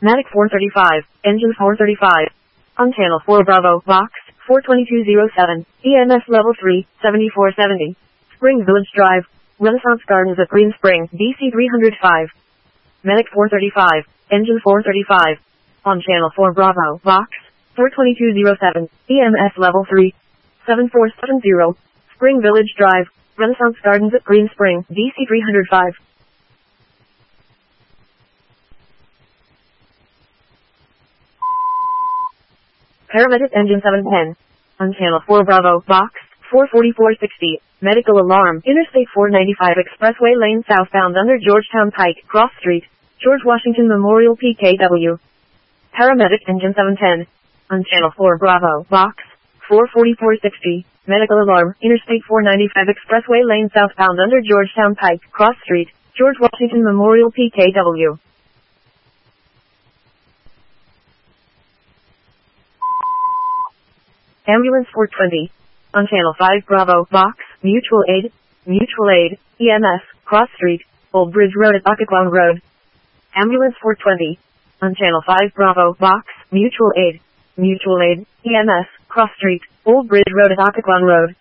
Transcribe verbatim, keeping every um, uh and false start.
Matic four thirty-five, Engine four thirty-five. On Channel four Bravo, Box, four twenty-two oh seven, E M S Level three, seventy-four seventy. Spring Village Drive, Renaissance Gardens at Green Spring, D C three oh five. Matic four thirty-five, Engine four thirty-five. On Channel four Bravo, Box, four twenty-two oh seven, E M S Level three, seventy-four seventy. Spring Village Drive, Renaissance Gardens at Green Spring, D C three oh five. Paramedic Engine seven ten. On Channel four Bravo, Box, four forty-four sixty. Medical Alarm, Interstate four ninety-five Expressway Lane southbound under Georgetown Pike, Cross Street, George Washington Memorial P K W. Paramedic Engine seven ten. On Channel four Bravo, Box, four forty-four sixty. Medical Alarm, Interstate four ninety-five Expressway Lane southbound under Georgetown Pike, Cross Street, George Washington Memorial P K W. Ambulance four twenty. On Channel five Bravo, Box, Mutual Aid, Mutual Aid, E M S, Cross Street, Old Bridge Road at Occoquan Road. Ambulance four twenty. On Channel five Bravo, Box, Mutual Aid, Mutual Aid, E M S, Cross Street, Old Bridge Road at Occoquan Road.